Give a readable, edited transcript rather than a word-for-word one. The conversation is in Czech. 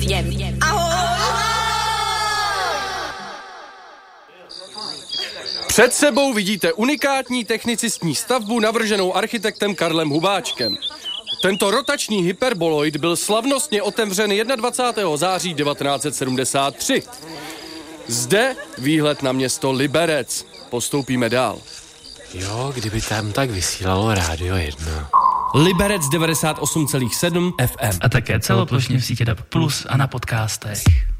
jen. Ahoj! Před sebou vidíte unikátní technicistní stavbu navrženou architektem Karlem Hubáčkem. Tento rotační hyperboloid byl slavnostně otevřen 21. září 1973. Zde výhled na město Liberec. Postoupíme dál. Jo, kdyby tam tak vysílalo Rádio 1. Liberec 98,7 FM. A také celoplošně v sítě DAB+ a na podcastech.